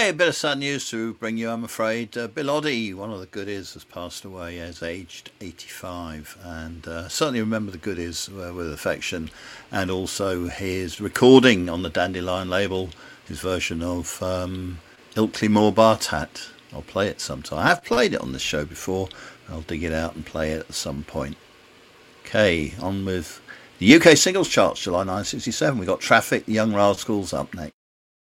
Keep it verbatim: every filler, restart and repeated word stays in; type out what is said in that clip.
Okay, a bit of sad news to bring you, I'm afraid. Uh, Bill Oddie, one of the Goodies, has passed away as aged eighty-five, and uh, certainly remember the Goodies uh, with affection, and also his recording on the Dandelion label, his version of um, Ilkley Moor Bartat. I'll play it sometime. I have played it on this show before. I'll dig it out and play it at some point. Okay, on with the U K singles charts, July nineteen sixty-seven. We've got Traffic, The Young Rascals up next.